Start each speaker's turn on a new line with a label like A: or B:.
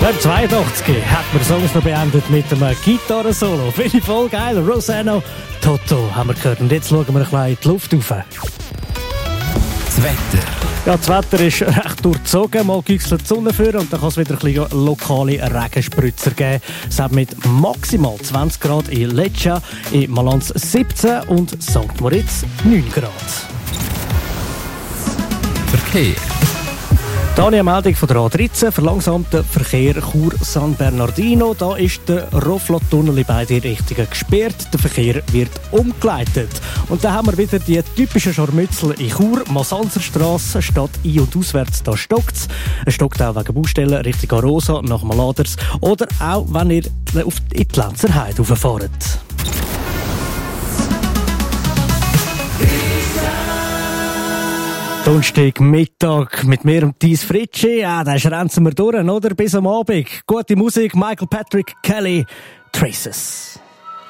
A: Beim 82 hat man Songs noch beendet mit einem Gitarrensolo. Finde ich voll geil. Rosanna, Toto haben wir gehört. Und jetzt schauen wir ein bisschen in die Luft rauf.
B: Das Wetter.
A: Ja, das Wetter ist recht durchzogen. Mal güchselt die Sonne vor und dann kann es wieder ein bisschen lokale Regenspritzer geben. Es hat mit maximal 20 Grad in Lecce, in Malanz 17 und St. Moritz 9 Grad.
B: Verkehr.
A: Da eine Meldung von der A13, verlangsamter Verkehr Chur-San Bernardino. Da ist der Roflot-Tunnel in beide Richtungen gesperrt. Der Verkehr wird umgeleitet. Und dann haben wir wieder die typischen Scharmützel in Chur. Masanzerstrasse, statt ein- und auswärts, da stockt es. Es stockt auch wegen Baustellen Richtung Arosa, nach Maladers. Oder auch, wenn ihr in die Lenzerheide rauffahrt. Donnerstag Mittag mit mir und Thies Fritschi. Ja, da schrenzen wir durch, oder? Bis am Abend. Gute Musik, Michael Patrick Kelly, Traces.